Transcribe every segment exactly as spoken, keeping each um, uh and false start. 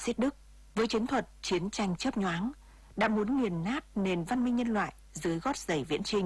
xít Đức với chiến thuật chiến tranh chớp nhoáng đã muốn nghiền nát nền văn minh nhân loại dưới gót giày viễn chinh.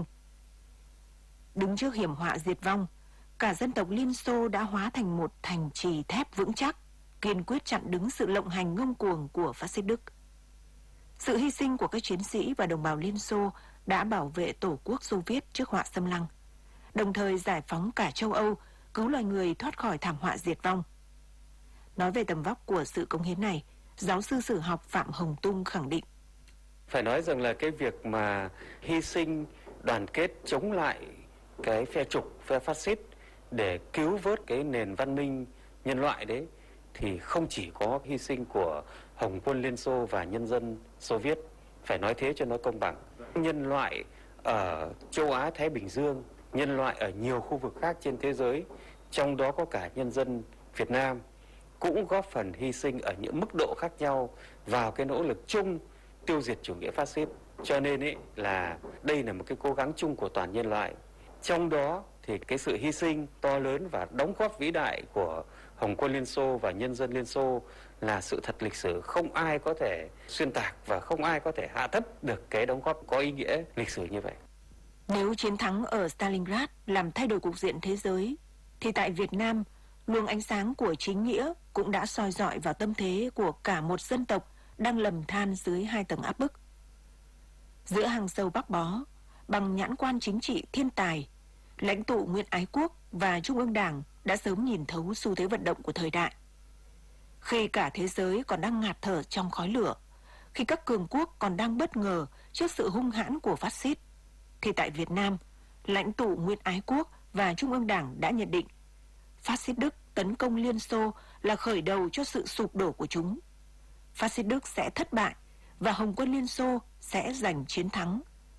Đứng trước hiểm họa diệt vong, cả dân tộc Liên Xô đã hóa thành một thành trì thép vững chắc, kiên quyết chặn đứng sự lộng hành ngông cuồng của phát xít Đức. Sự hy sinh của các chiến sĩ và đồng bào Liên Xô đã bảo vệ Tổ quốc Xô Viết trước họa xâm lăng, đồng thời giải phóng cả châu Âu, cứu loài người thoát khỏi thảm họa diệt vong. Nói về tầm vóc của sự cống hiến này, giáo sư sử học Phạm Hồng Tung khẳng định: Phải nói rằng là cái việc mà hy sinh đoàn kết chống lại cái phe trục, phe phát xít để cứu vớt cái nền văn minh nhân loại đấy, thì không chỉ có hy sinh của Hồng quân Liên Xô và nhân dân Xô Viết, phải nói thế cho nó công bằng. Nhân loại ở châu Á Thái Bình Dương, nhân loại ở nhiều khu vực khác trên thế giới, trong đó có cả nhân dân Việt Nam, cũng góp phần hy sinh ở những mức độ khác nhau vào cái nỗ lực chung tiêu diệt chủ nghĩa phát xít. Cho nên ấy là đây là một cái cố gắng chung của toàn nhân loại. Trong đó thì cái sự hy sinh to lớn và đóng góp vĩ đại của Hồng quân Liên Xô và nhân dân Liên Xô là sự thật lịch sử, không ai có thể xuyên tạc và không ai có thể hạ thấp được cái đóng góp có ý nghĩa lịch sử như vậy. Nếu chiến thắng ở Stalingrad làm thay đổi cục diện thế giới, thì tại Việt Nam, luồng ánh sáng của chính nghĩa cũng đã soi rọi vào tâm thế của cả một dân tộc đang lầm than dưới hai tầng áp bức. Giữa hàng sâu Bắc Bó, bằng nhãn quan chính trị thiên tài, lãnh tụ Nguyễn Ái Quốc và Trung ương Đảng đã sớm nhìn thấu xu thế vận động của thời đại. Khi cả thế giới còn đang ngạt thở trong khói lửa, khi các cường quốc còn đang bất ngờ trước sự hung hãn của phát xít, thì tại Việt Nam, lãnh tụ Nguyễn Ái Quốc và Trung ương Đảng đã nhận định phát xít Đức tấn công Liên Xô là khởi đầu cho sự sụp đổ của chúng. Phát xít Đức sẽ thất bại và Hồng quân Liên Xô sẽ giành chiến thắng.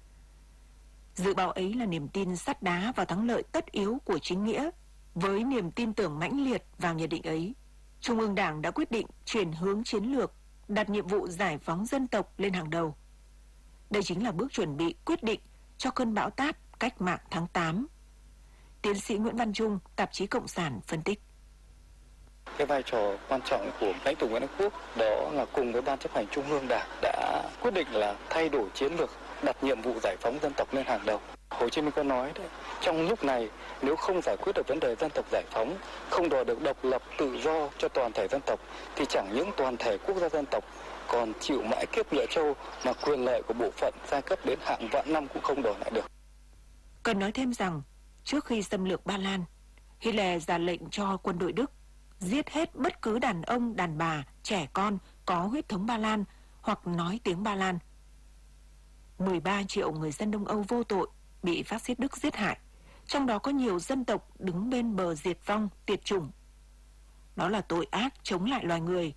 Dự báo ấy là niềm tin sắt đá vào thắng lợi tất yếu của chính nghĩa. Với niềm tin tưởng mãnh liệt vào nhận định ấy, Trung ương Đảng đã quyết định chuyển hướng chiến lược, đặt nhiệm vụ giải phóng dân tộc lên hàng đầu. Đây chính là bước chuẩn bị quyết định cho cơn bão táp cách mạng tháng tám. Tiến sĩ Nguyễn Văn Trung, tạp chí Cộng sản phân tích: Cái vai trò quan trọng của lãnh tụ Nguyễn Ái Quốc đó là cùng với Ban chấp hành Trung ương Đảng đã quyết định là thay đổi chiến lược, đặt nhiệm vụ giải phóng dân tộc lên hàng đầu. Hồ Chí Minh có nói đấy, trong lúc này nếu không giải quyết được vấn đề dân tộc giải phóng, không đòi được độc lập tự do cho toàn thể dân tộc, thì chẳng những toàn thể quốc gia dân tộc còn chịu mãi kiếp lựa trâu, mà quyền lợi của bộ phận giai cấp đến hàng vạn năm cũng không đòi lại được. Cần nói thêm rằng, trước khi xâm lược Ba Lan, Hitler ra lệnh cho quân đội Đức giết hết bất cứ đàn ông, đàn bà, trẻ con có huyết thống Ba Lan hoặc nói tiếng Ba Lan. mười ba triệu người dân Đông Âu vô tội bị phát xít Đức giết hại, trong đó có nhiều dân tộc đứng bên bờ diệt vong, tuyệt chủng. Đó là tội ác chống lại loài người.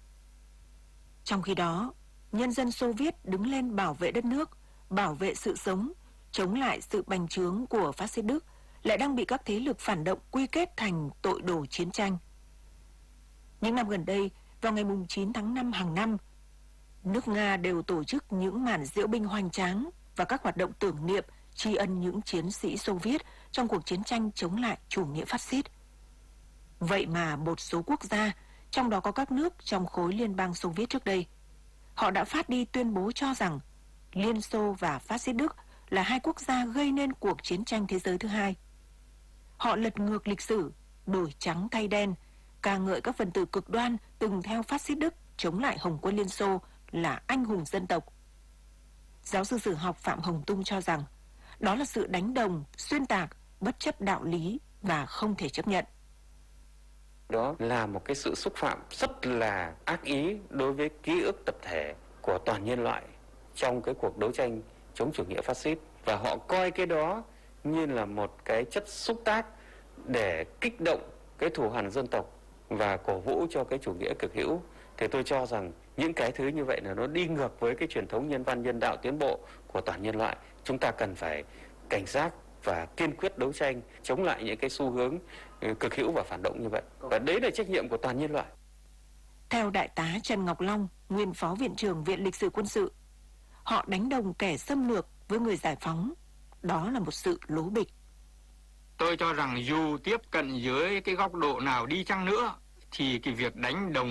Trong khi đó, nhân dân Xô Viết đứng lên bảo vệ đất nước, bảo vệ sự sống, chống lại sự bành trướng của phát xít Đức, lại đang bị các thế lực phản động quy kết thành tội đồ chiến tranh. Những năm gần đây, vào ngày chín tháng năm hàng năm, nước Nga đều tổ chức những màn diễu binh hoành tráng và các hoạt động tưởng niệm tri ân những chiến sĩ Xô Viết trong cuộc chiến tranh chống lại chủ nghĩa phát xít. Vậy mà một số quốc gia, trong đó có các nước trong khối Liên bang Xô Viết trước đây, họ đã phát đi tuyên bố cho rằng Liên Xô và phát xít Đức là hai quốc gia gây nên cuộc chiến tranh thế giới thứ hai. Họ lật ngược lịch sử, đổi trắng thay đen, ca ngợi các phần tử cực đoan từng theo phát xít Đức chống lại Hồng quân Liên Xô là anh hùng dân tộc. Giáo sư sử học Phạm Hồng Tung cho rằng đó là sự đánh đồng, xuyên tạc, bất chấp đạo lý và không thể chấp nhận. Đó là một cái sự xúc phạm rất là ác ý đối với ký ức tập thể của toàn nhân loại trong cái cuộc đấu tranh chống chủ nghĩa phát xít. Và họ coi cái đó như là một cái chất xúc tác để kích động cái thù hằn dân tộc và cổ vũ cho cái chủ nghĩa cực hữu. Thì tôi cho rằng những cái thứ như vậy là nó đi ngược với cái truyền thống nhân văn nhân đạo tiến bộ của toàn nhân loại. Chúng ta cần phải cảnh giác và kiên quyết đấu tranh chống lại những cái xu hướng cực hữu và phản động như vậy. Và đấy là trách nhiệm của toàn nhân loại. Theo Đại tá Trần Ngọc Long, nguyên Phó Viện trưởng Viện Lịch sử Quân sự, họ đánh đồng kẻ xâm lược với người giải phóng. Đó là một sự lố bịch. Tôi cho rằng dù tiếp cận dưới cái góc độ nào đi chăng nữa, thì cái việc đánh đồng